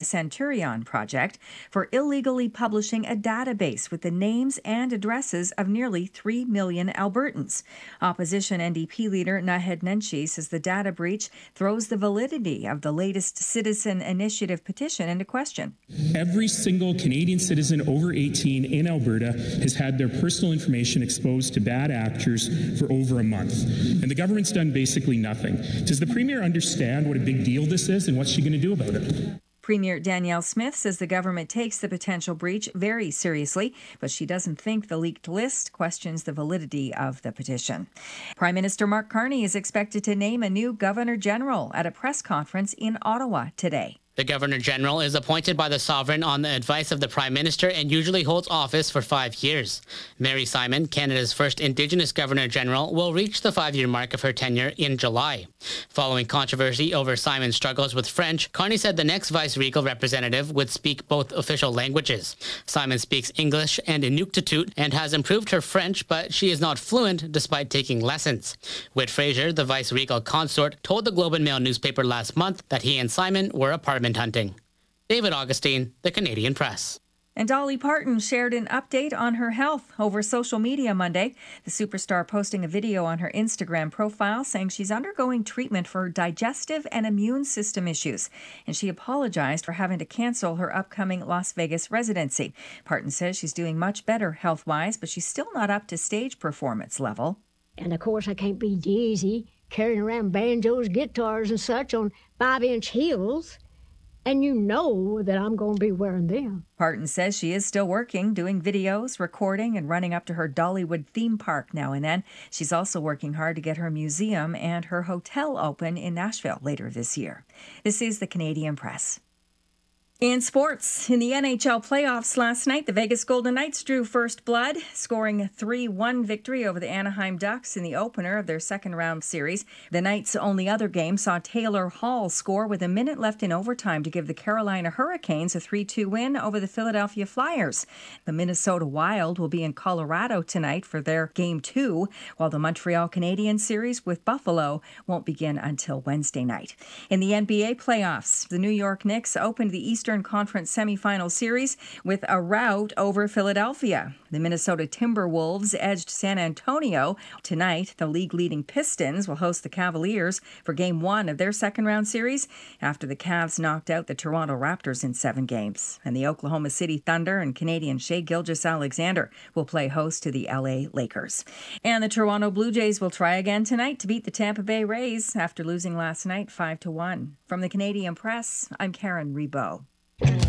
Centurion project for illegally publishing a database with the names and addresses of nearly 3 million Albertans. Opposition NDP leader Naheed Nenshi says the data breach throws the validity of the latest citizen initiative petition into question. Every single Canadian citizen over 18 in Alberta has had their personal information exposed to bad actors for over a month. And the government's done basically nothing. Does the Premier understand what a big deal this is and what's she going to do about it? Premier Danielle Smith says the government takes the potential breach very seriously, but she doesn't think the leaked list questions the validity of the petition. Prime Minister Mark Carney is expected to name a new Governor General at a press conference in Ottawa today. The Governor-General is appointed by the Sovereign on the advice of the Prime Minister and usually holds office for 5 years. Mary Simon, Canada's first Indigenous Governor-General, will reach the 5-year mark of her tenure in July. Following controversy over Simon's struggles with French, Carney said the next vice-regal representative would speak both official languages. Simon speaks English and Inuktitut and has improved her French, but she is not fluent despite taking lessons. Whit Fraser, the vice-regal consort, told the Globe and Mail newspaper last month that he and Simon were apartment hunting. David Augustine, The Canadian Press. And Dolly Parton shared an update on her health over social media Monday. The superstar posting a video on her Instagram profile saying she's undergoing treatment for digestive and immune system issues. And she apologized for having to cancel her upcoming Las Vegas residency. Parton says she's doing much better health-wise, but she's still not up to stage performance level. And of course I can't be dizzy carrying around banjos, guitars and such on 5-inch heels. And you know that I'm going to be wearing them. Parton says she is still working, doing videos, recording, and running up to her Dollywood theme park now and then. She's also working hard to get her museum and her hotel open in Nashville later this year. This is the Canadian Press. In sports, in the NHL playoffs last night, the Vegas Golden Knights drew first blood, scoring a 3-1 victory over the Anaheim Ducks in the opener of their second-round series. The Knights' only other game saw Taylor Hall score with a minute left in overtime to give the Carolina Hurricanes a 3-2 win over the Philadelphia Flyers. The Minnesota Wild will be in Colorado tonight for their Game 2, while the Montreal Canadiens series with Buffalo won't begin until Wednesday night. In the NBA playoffs, the New York Knicks opened the Eastern Conference semifinal series with a rout over Philadelphia. The Minnesota Timberwolves edged San Antonio. Tonight, the league-leading Pistons will host the Cavaliers for Game 1 of their second-round series after the Cavs knocked out the Toronto Raptors in 7 games. And the Oklahoma City Thunder and Canadian Shai Gilgeous-Alexander will play host to the LA Lakers. And the Toronto Blue Jays will try again tonight to beat the Tampa Bay Rays after losing last night 5-1. From the Canadian Press, I'm Karen Rebo.